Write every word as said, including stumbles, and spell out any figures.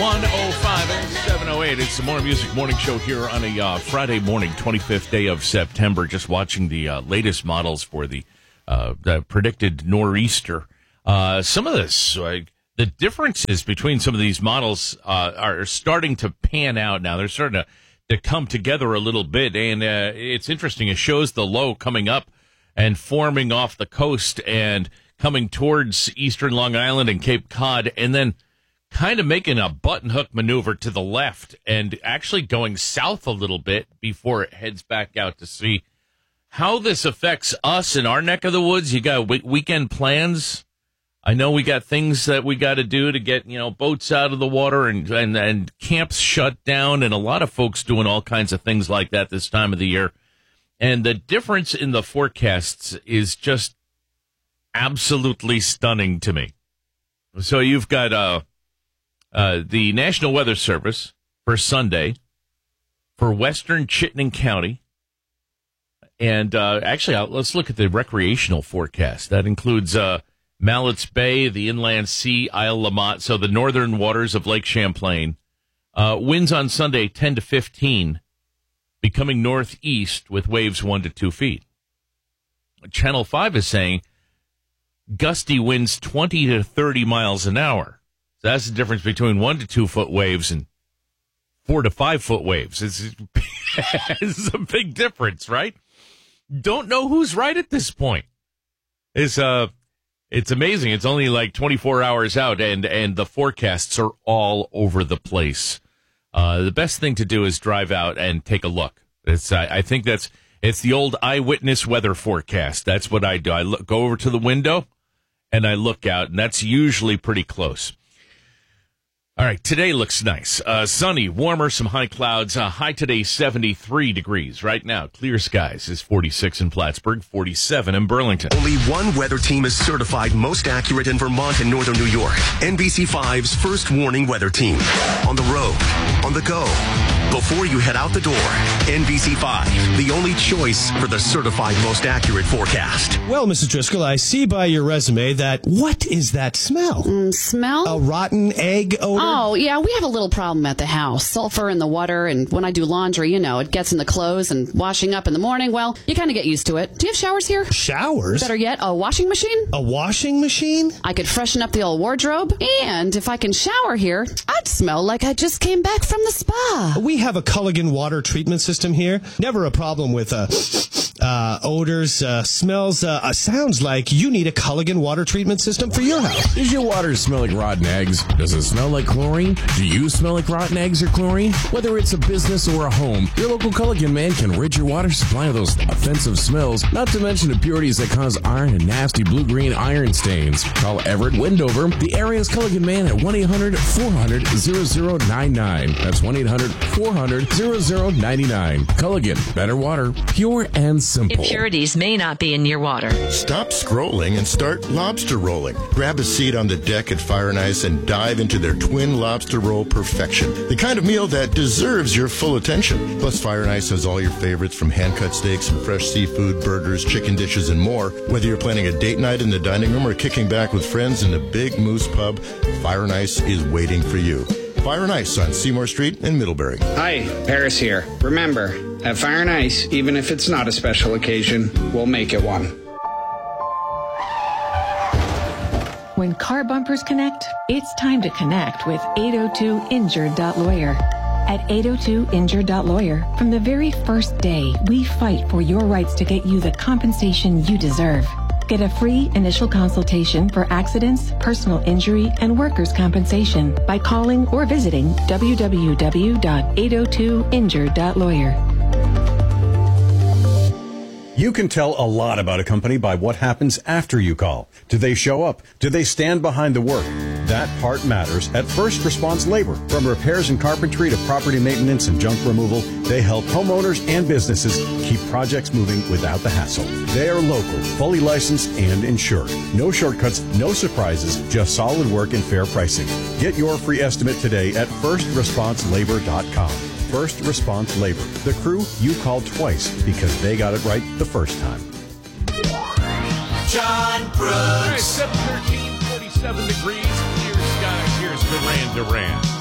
one oh five and seven oh eight. It's the More Music Morning Show here on a uh, Friday morning, twenty-fifth day of September. Just watching the uh, latest models for the, uh, the predicted nor'easter. Uh, some of this, uh, the differences between some of these models uh, are starting to pan out now. They're starting to, to come together a little bit, and uh, it's interesting. It shows the low coming up and forming off the coast and coming towards eastern Long Island and Cape Cod, and then kind of making a button hook maneuver to the left and actually going south a little bit before it heads back out to sea. How this affects us in our neck of the woods, you got w- weekend plans. I know we got things that we got to do to get, you know, boats out of the water and, and, and camps shut down, and a lot of folks doing all kinds of things like that this time of the year. And the difference in the forecasts is just absolutely stunning to me. So you've got, uh, Uh, the National Weather Service for Sunday for western Chittenden County. And uh, actually, uh, let's look at the recreational forecast. That includes uh, Mallett's Bay, the Inland Sea, Isle Lamont, so the northern waters of Lake Champlain. Uh, winds on Sunday ten to fifteen, becoming northeast with waves one to two feet. Channel five is saying gusty winds twenty to thirty miles an hour. So that's the difference between one to two foot waves and four to five foot waves. It's, it's a big difference, right? Don't know who's right at this point. It's uh, it's amazing. It's only like twenty-four hours out, and and the forecasts are all over the place. Uh, the best thing to do is drive out and take a look. It's I, I think that's it's the old eyewitness weather forecast. That's what I do. I look, go over to the window and I look out, and that's usually pretty close. All right, today looks nice. Uh, sunny, warmer, some high clouds. Uh, high today, seventy-three degrees. Right now, clear skies is forty-six in Plattsburgh, forty-seven in Burlington. Only one weather team is certified most accurate in Vermont and northern New York. N B C five's First Warning Weather Team. On the road, on the go. Before you head out the door, N B C five, the only choice for the certified most accurate forecast. Well, Missus Driscoll, I see by your resume that, what is that smell? Mm, smell? A rotten egg odor? Oh, yeah, we have a little problem at the house. Sulfur in the water, and when I do laundry, you know, it gets in the clothes, and washing up in the morning, well, you kind of get used to it. Do you have showers here? Showers? Better yet, a washing machine? A washing machine? I could freshen up the old wardrobe, and if I can shower here, I'd smell like I just came back from the spa. We have a Culligan water treatment system here. Never a problem with uh, uh, odors, uh, smells. Uh, uh, sounds like you need a Culligan water treatment system for your house. Does your water smell like rotten eggs? Does it smell like chlorine? Do you smell like rotten eggs or chlorine? Whether it's a business or a home, your local Culligan man can rid your water supply of those offensive smells, not to mention impurities that cause iron and nasty blue-green iron stains. Call Everett Wendover, the area's Culligan man, at one eight hundred four hundred zero zero nine nine. That's one eight hundred four hundred zero zero nine nine. Culligan, better water, pure and simple. Impurities may not be in your water. Stop scrolling and start lobster rolling. Grab a seat on the deck at Fire and Ice and dive into their twin lobster roll perfection. The kind of meal that deserves your full attention. Plus, Fire and Ice has all your favorites from hand-cut steaks and fresh seafood, burgers, chicken dishes, and more. Whether you're planning a date night in the dining room or kicking back with friends in the Big Moose Pub, Fire and Ice is waiting for you. Fire and Ice on Seymour Street in Middlebury. Hi, Paris here. Remember, at Fire and Ice, even if it's not a special occasion, we'll make it one. When car bumpers connect, it's time to connect with eight oh two injured dot lawyer. At eight oh two injured dot lawyer, from the very first day, we fight for your rights to get you the compensation you deserve. Get a free initial consultation for accidents, personal injury, and workers' compensation by calling or visiting w w w dot eight oh two injured dot lawyer. You can tell a lot about a company by what happens after you call. Do they show up? Do they stand behind the work? That part matters at First Response Labor. From repairs and carpentry to property maintenance and junk removal, they help homeowners and businesses keep projects moving without the hassle. They are local, fully licensed, and insured. No shortcuts, no surprises, just solid work and fair pricing. Get your free estimate today at first response labor dot com. First Response Labor, the crew you called twice because they got it right the first time. John Brooks. All right, seven thirteen, forty-seven degrees, clear skies. Here's Duran Duran.